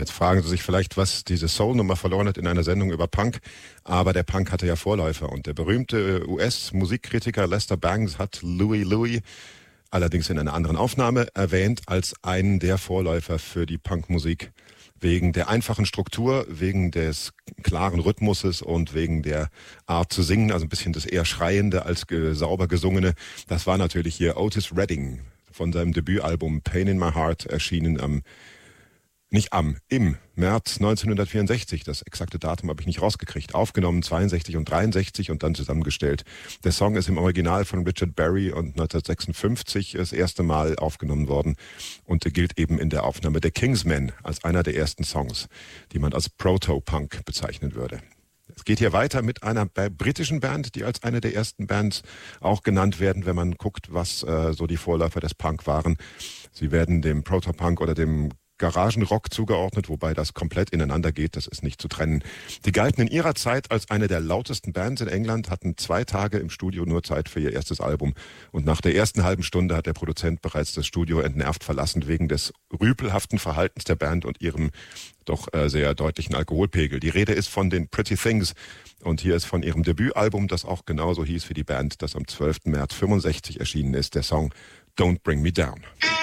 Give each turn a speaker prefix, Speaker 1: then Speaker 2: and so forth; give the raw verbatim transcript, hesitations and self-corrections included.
Speaker 1: Jetzt fragen Sie sich vielleicht, was diese Soul-Nummer verloren hat in einer Sendung über Punk. Aber der Punk hatte ja Vorläufer. Und der berühmte U S-Musikkritiker Lester Bangs hat Louie Louie allerdings in einer anderen Aufnahme erwähnt als einen der Vorläufer für die Punkmusik. Wegen der einfachen Struktur, wegen des klaren Rhythmuses und wegen der Art zu singen, also ein bisschen das eher Schreiende als ge- sauber Gesungene. Das war natürlich hier Otis Redding von seinem Debütalbum Pain in My Heart, erschienen am Nicht am, im März neunzehnhundertvierundsechzig. Das exakte Datum habe ich nicht rausgekriegt. Aufgenommen zweiundsechzig und dreiundsechzig und dann zusammengestellt. Der Song ist im Original von Richard Berry und neunzehnhundertsechsundfünfzig das erste Mal aufgenommen worden und gilt eben in der Aufnahme der Kingsmen als einer der ersten Songs, die man als Proto-Punk bezeichnen würde. Es geht hier weiter mit einer britischen Band, die als eine der ersten Bands auch genannt werden, wenn man guckt, was äh, so die Vorläufer des Punk waren. Sie werden dem Proto-Punk oder dem Garagenrock zugeordnet, wobei das komplett ineinander geht, das ist nicht zu trennen. Die galten in ihrer Zeit als eine der lautesten Bands in England, hatten zwei Tage im Studio nur Zeit für ihr erstes Album und nach der ersten halben Stunde hat der Produzent bereits das Studio entnervt verlassen wegen des rüpelhaften Verhaltens der Band und ihrem doch äh, sehr deutlichen Alkoholpegel. Die Rede ist von den Pretty Things und hier ist von ihrem Debütalbum, das auch genauso hieß wie die Band, das am zwölften März fünfundsechzig erschienen ist, der Song Don't Bring Me Down.